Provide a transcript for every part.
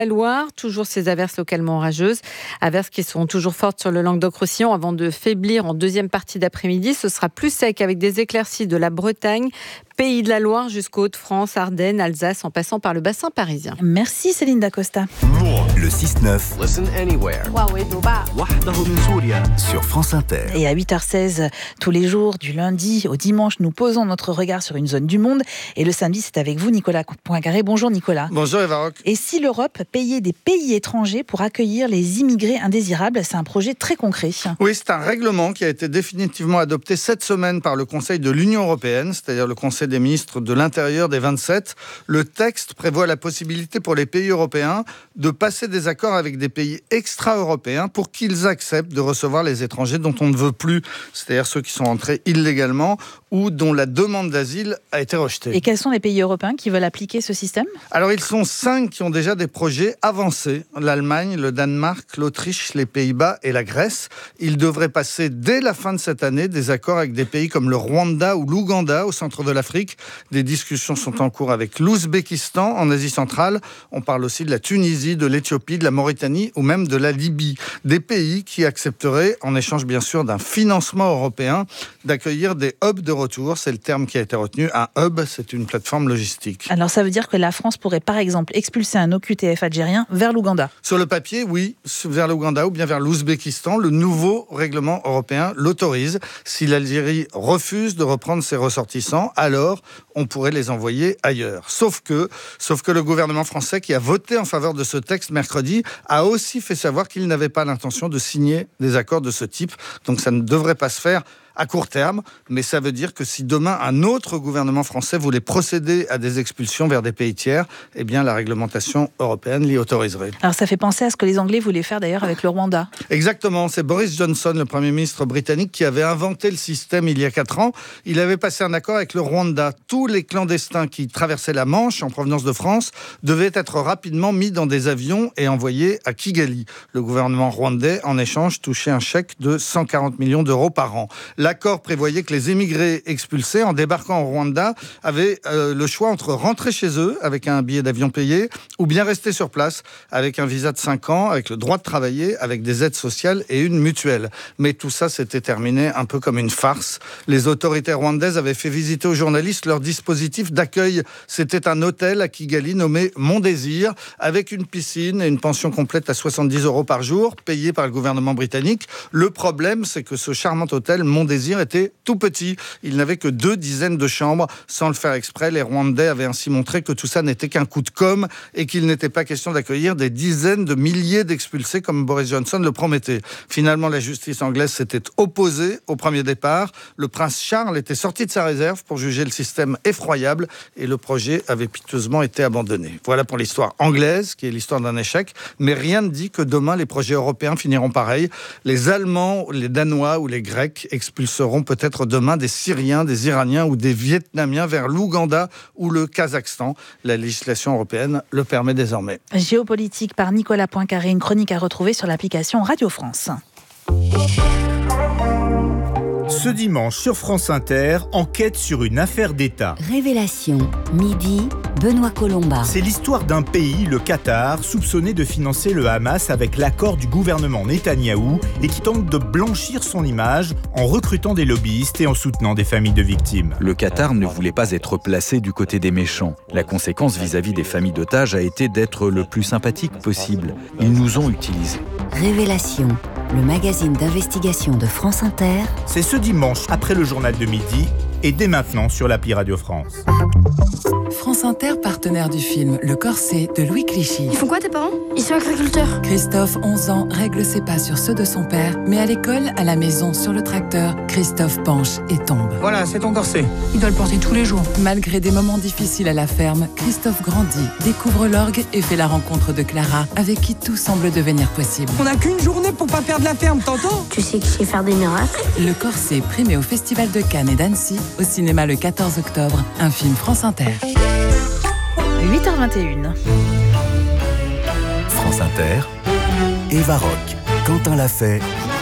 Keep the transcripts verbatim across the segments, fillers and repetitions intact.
La Loire, toujours ces averses localement orageuses, averses qui seront toujours fortes sur le Languedoc-Roussillon avant de faiblir en deuxième partie d'après-midi. Ce sera plus sec avec des éclaircies de la Bretagne, Pays de la Loire jusqu'aux Hauts-de-France, Ardennes, Alsace en passant par le bassin parisien. Merci Céline Dacosta. Le six neuf. Listen anywhere. Sur France Inter. Et à huit heures seize, tous les jours, du lundi au dimanche, nous posons notre regard sur une zone du monde. Et le samedi, c'est avec vous, Nicolas Poincaré. Bonjour Nicolas. Bonjour Eva Rock. Et si l'Europe payait des pays étrangers pour accueillir les immigrés indésirables, c'est un projet très concret. Oui, c'est un règlement qui a été définitivement adopté cette semaine par le Conseil de l'Union européenne, c'est-à-dire le Conseil des ministres de l'Intérieur des vingt-sept. Le texte prévoit la possibilité pour les pays européens de passer des accords avec des pays extra-européens pour qu'ils acceptent de recevoir les étrangers dont on ne veut plus, c'est-à-dire ceux qui sont entrés illégalement ou dont la demande d'asile a été rejetée. Et quels sont les pays européens qui veulent appliquer ce système ? Alors, ils sont cinq qui ont déjà des projets avancés. L'Allemagne, le Danemark, l'Autriche, les Pays-Bas et la Grèce. Ils devraient passer dès la fin de cette année des accords avec des pays comme le Rwanda ou l'Ouganda au centre de l'Afrique. Des discussions sont en cours avec l'Ouzbékistan en Asie centrale. On parle aussi de la Tunisie, de l'Éthiopie, de la Mauritanie ou même de la Libye. Des pays qui accepteraient, en échange bien sûr d'un financement européen, d'accueillir des hubs de retour. C'est le terme qui a été retenu. Un hub, c'est une plateforme logistique. Alors ça veut dire que la France pourrait par exemple expulser un O Q T F algérien vers l'Ouganda ? Sur le papier, oui, vers l'Ouganda ou bien vers l'Ouzbékistan. Le nouveau règlement européen l'autorise. Si l'Algérie refuse de reprendre ses ressortissants, alors on pourrait les envoyer ailleurs. Sauf que, sauf que le gouvernement français, qui a voté en faveur de ce texte mercredi, a aussi fait savoir qu'il n'avait pas l'intention de signer des accords de ce type. Donc ça ne devrait pas se faire à court terme, mais ça veut dire que si demain un autre gouvernement français voulait procéder à des expulsions vers des pays tiers, eh bien la réglementation européenne l'y autoriserait. Alors ça fait penser à ce que les Anglais voulaient faire d'ailleurs avec le Rwanda. Exactement, c'est Boris Johnson, le Premier ministre britannique, qui avait inventé le système il y a quatre ans. Il avait passé un accord avec le Rwanda. Tous les clandestins qui traversaient la Manche en provenance de France devaient être rapidement mis dans des avions et envoyés à Kigali. Le gouvernement rwandais, en échange, touchait un chèque de cent quarante millions d'euros par an. L'accord prévoyait que les émigrés expulsés, en débarquant au Rwanda, avaient euh, le choix entre rentrer chez eux avec un billet d'avion payé ou bien rester sur place avec un visa de cinq ans, avec le droit de travailler, avec des aides sociales et une mutuelle. Mais tout ça s'était terminé un peu comme une farce. Les autorités rwandaises avaient fait visiter aux journalistes leur dispositif d'accueil. C'était un hôtel à Kigali nommé Mon Désir, avec une piscine et une pension complète à soixante-dix euros par jour, payée par le gouvernement britannique. Le problème, c'est que ce charmant hôtel Mon Désir était tout petit. Il n'avait que deux dizaines de chambres. Sans le faire exprès, les Rwandais avaient ainsi montré que tout ça n'était qu'un coup de com' et qu'il n'était pas question d'accueillir des dizaines de milliers d'expulsés comme Boris Johnson le promettait. Finalement, la justice anglaise s'était opposée au premier départ. Le prince Charles était sorti de sa réserve pour juger le système effroyable et le projet avait piteusement été abandonné. Voilà pour l'histoire anglaise, qui est l'histoire d'un échec. Mais rien ne dit que demain, les projets européens finiront pareil. Les Allemands, les Danois ou les Grecs expulseront peut-être demain des Syriens, des Iraniens ou des Vietnamiens vers l'Ouganda ou le Kazakhstan. La législation européenne le permet désormais. Géopolitique par Nicolas Poincaré, une chronique à retrouver sur l'application Radio France. Ce dimanche sur France Inter, enquête sur une affaire d'État. Révélation, midi, Benoît Colomba. C'est l'histoire d'un pays, le Qatar, soupçonné de financer le Hamas avec l'accord du gouvernement Netanyahou et qui tente de blanchir son image en recrutant des lobbyistes et en soutenant des familles de victimes. Le Qatar ne voulait pas être placé du côté des méchants. La conséquence vis-à-vis des familles d'otages a été d'être le plus sympathique possible. Ils nous ont utilisés. Révélation, le magazine d'investigation de France Inter. C'est ce dimanche après le journal de midi et dès maintenant sur l'appli Radio France. France Inter, partenaire du film Le Corset de Louis Clichy. Ils font quoi tes parents? Ils sont agriculteurs. Christophe, onze ans, règle ses pas sur ceux de son père, mais à l'école, à la maison, sur le tracteur, Christophe penche et tombe. Voilà, c'est ton corset. Il doit le porter tous les jours. Malgré des moments difficiles à la ferme, Christophe grandit, découvre l'orgue et fait la rencontre de Clara, avec qui tout semble devenir possible. On n'a qu'une journée pour pas perdre la ferme, t'entends? Tu sais que je sais faire des miracles. Le Corset, primé au Festival de Cannes et d'Annecy, au cinéma le quatorze octobre, un film France Inter. huit heures vingt et une. France Inter, Eva Rock, Quentin Lafay,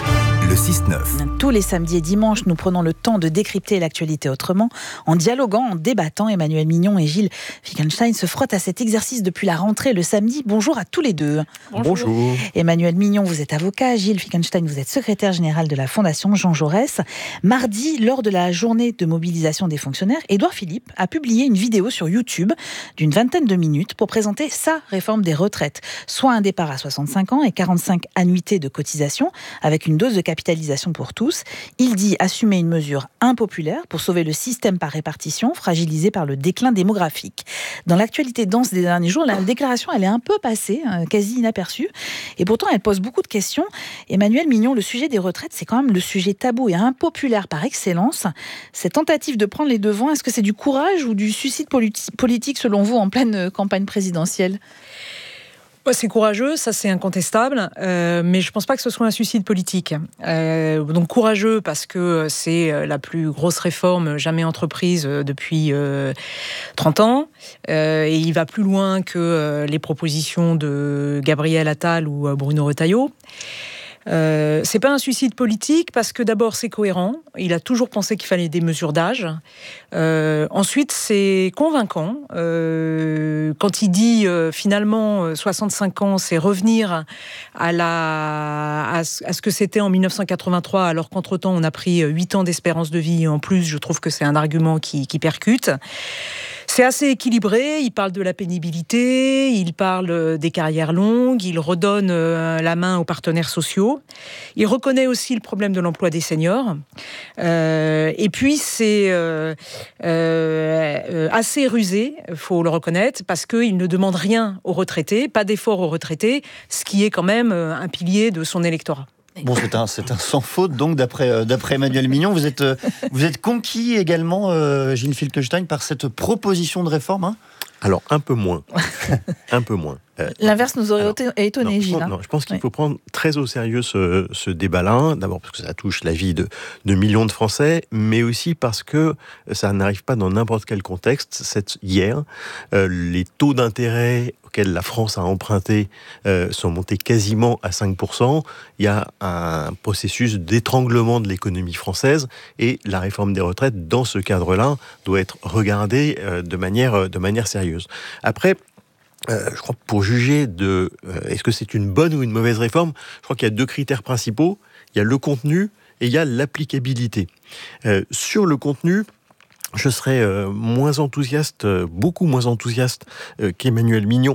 Le six neuf. Tous les samedis et dimanches, nous prenons le temps de décrypter l'actualité autrement, en dialoguant, en débattant. Emmanuel Mignon et Gilles Fickenstein se frottent à cet exercice depuis la rentrée le samedi. Bonjour à tous les deux. Bonjour. Bonjour. Emmanuel Mignon, vous êtes avocat. Gilles Fickenstein, vous êtes secrétaire général de la Fondation Jean Jaurès. Mardi, lors de la journée de mobilisation des fonctionnaires, Édouard Philippe a publié une vidéo sur YouTube d'une vingtaine de minutes pour présenter sa réforme des retraites, soit un départ à soixante-cinq ans et quarante-cinq annuités de cotisation, avec une dose de capitalisation pour tous. Il dit assumer une mesure impopulaire pour sauver le système par répartition, fragilisé par le déclin démographique. Dans l'actualité dense des derniers jours, la déclaration elle est un peu passée, quasi inaperçue, et pourtant elle pose beaucoup de questions. Emmanuel Mignon, le sujet des retraites, c'est quand même le sujet tabou et impopulaire par excellence. Cette tentative de prendre les devants, est-ce que c'est du courage ou du suicide politi- politique selon vous en pleine campagne présidentielle ? C'est courageux, ça c'est incontestable, euh, mais je ne pense pas que ce soit un suicide politique. Euh, donc courageux parce que c'est la plus grosse réforme jamais entreprise depuis euh, trente ans, euh, et il va plus loin que euh, les propositions de Gabriel Attal ou euh, Bruno Retailleau. Euh, c'est pas un suicide politique parce que d'abord c'est cohérent, il a toujours pensé qu'il fallait des mesures d'âge. Euh, ensuite c'est convaincant euh, quand il dit euh, finalement soixante-cinq ans c'est revenir à, la, à, à ce que c'était en dix-neuf cent quatre-vingt-trois alors qu'entre-temps on a pris huit ans d'espérance de vie en plus. Je trouve que c'est un argument qui, qui percute. C'est assez équilibré, il parle de la pénibilité, il parle des carrières longues, il redonne la main aux partenaires sociaux, il reconnaît aussi le problème de l'emploi des seniors, euh, et puis c'est euh, euh, assez rusé, il faut le reconnaître, parce qu'il ne demande rien aux retraités, pas d'effort aux retraités, ce qui est quand même un pilier de son électorat. Bon, c'est un, c'est un sans faute, donc, d'après, euh, d'après Emmanuel Mignon. Vous êtes, euh, vous êtes conquis également, euh, Gilles Fickenstein, par cette proposition de réforme, hein ? Alors, un peu moins. un peu moins. Euh, L'inverse nous aurait alors, étonné, non, Gilles. Je pense, non, je pense qu'il oui. faut prendre très au sérieux ce, ce débat-là. D'abord parce que ça touche la vie de, de millions de Français, mais aussi parce que ça n'arrive pas dans n'importe quel contexte. Cette, hier, euh, les taux d'intérêt auxquels la France a emprunté euh, sont montés quasiment à cinq pour cent. Il y a un processus d'étranglement de l'économie française et la réforme des retraites, dans ce cadre-là, doit être regardée euh, de manière, de manière sérieuse. Après, Euh, je crois que pour juger de euh, est-ce que c'est une bonne ou une mauvaise réforme, je crois qu'il y a deux critères principaux. Il y a le contenu et il y a l'applicabilité. Euh, sur le contenu, je serais euh, moins enthousiaste, euh, beaucoup moins enthousiaste euh, qu'Emmanuel Mignon.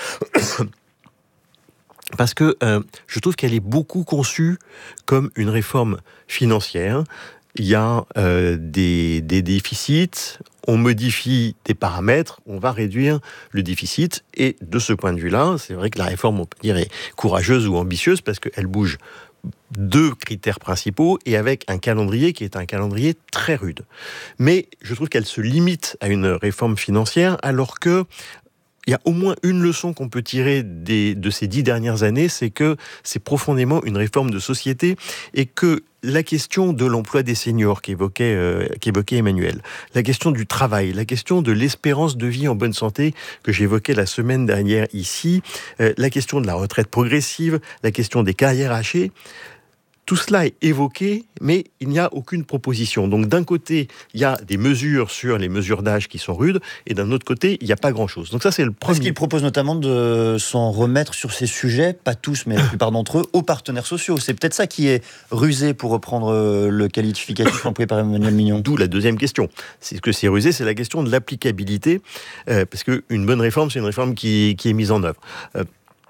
Parce que euh, je trouve qu'elle est beaucoup conçue comme une réforme financière. Il y a euh, des, des déficits, on modifie des paramètres, on va réduire le déficit. Et de ce point de vue-là, c'est vrai que la réforme, on peut dire, est courageuse ou ambitieuse parce qu'elle bouge deux critères principaux et avec un calendrier qui est un calendrier très rude. Mais je trouve qu'elle se limite à une réforme financière alors que il y a au moins une leçon qu'on peut tirer des, de ces dix dernières années, c'est que c'est profondément une réforme de société et que la question de l'emploi des seniors qu'évoquait, euh, qu'évoquait Emmanuel, la question du travail, la question de l'espérance de vie en bonne santé que j'évoquais la semaine dernière ici, euh, la question de la retraite progressive, la question des carrières hachées, tout cela est évoqué, mais il n'y a aucune proposition. Donc d'un côté, il y a des mesures sur les mesures d'âge qui sont rudes, et d'un autre côté, il n'y a pas grand-chose. Donc ça, c'est le premier. Parce qu'il propose notamment de s'en remettre sur ces sujets, pas tous, mais la plupart d'entre eux, aux partenaires sociaux. C'est peut-être ça qui est rusé, pour reprendre le qualificatif employé par Emmanuel Mignon. D'où la deuxième question. C'est ce que c'est rusé, c'est la question de l'applicabilité, euh, parce qu'une bonne réforme, c'est une réforme qui, qui est mise en œuvre. Euh,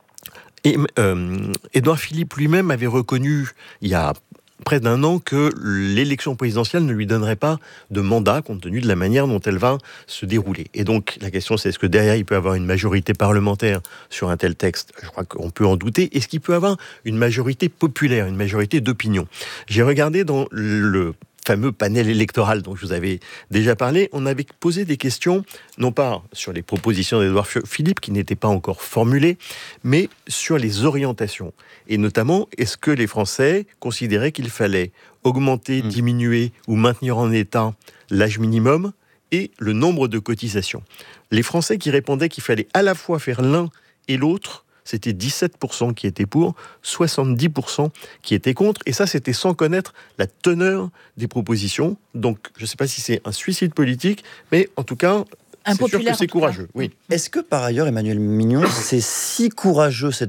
Et euh, Édouard Philippe lui-même avait reconnu, il y a près d'un an, que l'élection présidentielle ne lui donnerait pas de mandat, compte tenu de la manière dont elle va se dérouler. Et donc, la question, c'est est-ce que derrière, il peut avoir une majorité parlementaire sur un tel texte ? Je crois qu'on peut en douter. Est-ce qu'il peut avoir une majorité populaire, une majorité d'opinion ? J'ai regardé dans le fameux panel électoral dont je vous avais déjà parlé, on avait posé des questions, non pas sur les propositions d'Édouard Philippe, qui n'étaient pas encore formulées, mais sur les orientations. Et notamment, est-ce que les Français considéraient qu'il fallait augmenter, mmh. diminuer ou maintenir en état l'âge minimum et le nombre de cotisations ? Les Français qui répondaient qu'il fallait à la fois faire l'un et l'autre c'était dix-sept pour cent qui étaient pour, soixante-dix pour cent qui étaient contre. Et ça, c'était sans connaître la teneur des propositions. Donc, je ne sais pas si c'est un suicide politique, mais en tout cas, c'est sûr que c'est courageux. Oui. Est-ce que par ailleurs, Emmanuel Mignon, c'est si courageux cette